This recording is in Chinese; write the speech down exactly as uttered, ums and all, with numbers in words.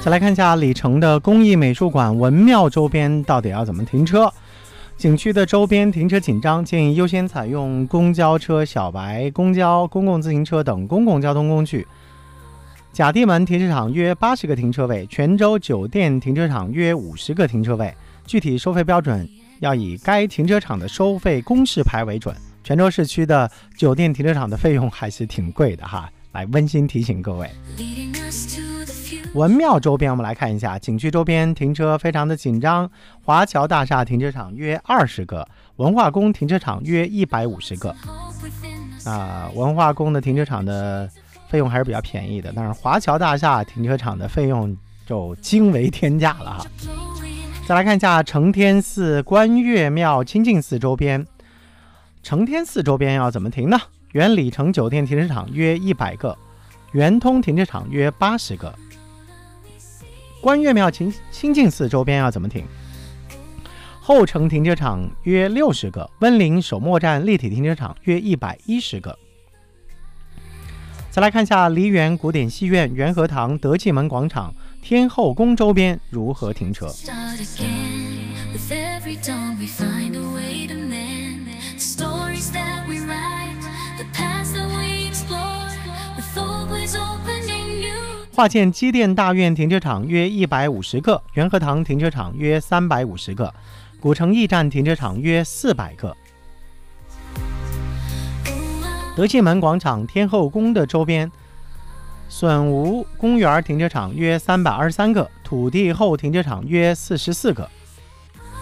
再来看一下里程的工艺美术馆文庙周边到底要怎么停车。景区的周边停车紧张，建议优先采用公交车、小白公交、公共自行车等公共交通工具。甲地门停车场约八十个停车位，泉州酒店停车场约五十个停车位，具体收费标准要以该停车场的收费公示牌为准。泉州市区的酒店停车场的费用还是挺贵的哈，来温馨提醒各位。文庙周边我们来看一下，景区周边停车非常的紧张，华侨大厦停车场约二十个，文化宫停车场约一百五十个。啊、呃，文化宫的停车场的费用还是比较便宜的，但是华侨大厦停车场的费用就惊为天价了哈。再来看一下承天寺、观月庙、清净寺周边。承天寺周边要怎么停呢？原里程酒店停车场约一百个，圆通停车场约八十个。观月庙、清清净寺周边要怎么停？后城停车场约六十个，温岭首末站立体停车场约一百一十个。再来看一下梨园古典戏院、元和堂、德气门广场、天后宫周边如何停车。华建机电大院停车场约一百五十个，元和堂停车场约三百五十个，古城驿站停车场约四百个。德气门广场、天后宫的周边，笋吴公园停车场约三百二十三个，土地后停车场约四十四个。